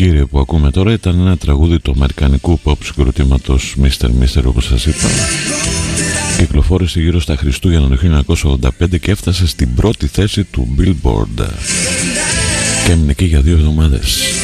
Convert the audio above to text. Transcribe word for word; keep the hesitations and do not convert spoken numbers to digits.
κύριε που ακούμε τώρα ήταν ένα τραγούδι του αμερικανικού pop συγκροτήματος μίστερ Mister όπως σας είπα. Κυκλοφόρησε γύρω στα Χριστούγεννα το χίλια εννιακόσια ογδόντα πέντε και έφτασε στην πρώτη θέση του Billboard και έμεινε εκεί για δύο εβδομάδες.